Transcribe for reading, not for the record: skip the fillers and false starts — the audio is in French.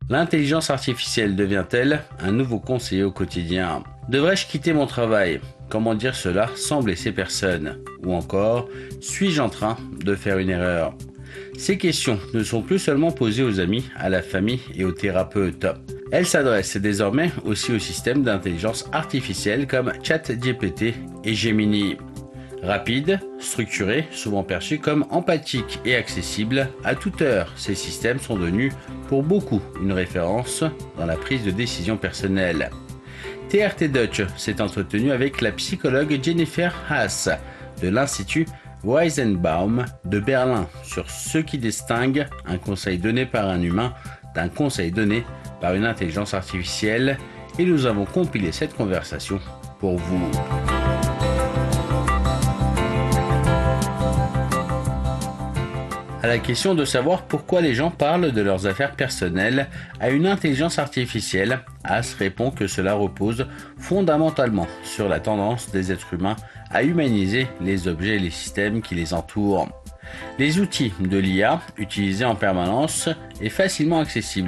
L'intelligence artificielle devient-elle un nouveau conseiller au quotidien? Devrais-je quitter mon travail? Comment dire cela sans blesser personne? Ou encore, suis-je en train de faire une erreur? Ces questions ne sont plus seulement posées aux amis, à la famille et aux thérapeutes. Elles s'adressent désormais aussi aux systèmes d'intelligence artificielle comme ChatGPT et Gemini. Rapides, structurés, souvent perçus comme empathiques et accessibles, à toute heure, ces systèmes sont devenus pour beaucoup une référence dans la prise de décision personnelle. TRT Dutch s'est entretenu avec la psychologue Jennifer Haas de l'Institut Weizenbaum de Berlin sur ce qui distingue un conseil donné par un humain d'un conseil donné par une intelligence artificielle, et nous avons compilé cette conversation pour vous. À la question de savoir pourquoi les gens parlent de leurs affaires personnelles à une intelligence artificielle, Haas répond que cela repose fondamentalement sur la tendance des êtres humains à humaniser les objets et les systèmes qui les entourent. Les outils de l'IA, utilisés en permanence et facilement accessibles,